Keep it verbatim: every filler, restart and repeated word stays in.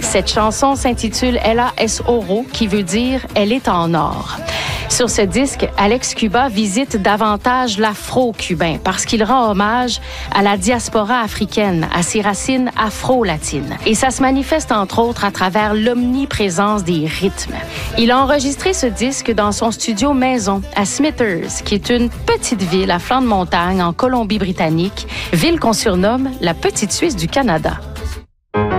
Cette chanson s'intitule Ella es oro, qui veut dire « Elle est en or ». Sur ce disque, Alex Cuba visite davantage l'afro-cubain parce qu'il rend hommage à la diaspora africaine, à ses racines afro-latines. Et ça se manifeste entre autres à travers l'omniprésence des rythmes. Il a enregistré ce disque dans son studio maison à Smithers, qui est une petite ville à flanc de montagne en Colombie-Britannique, ville qu'on surnomme la Petite Suisse du Canada.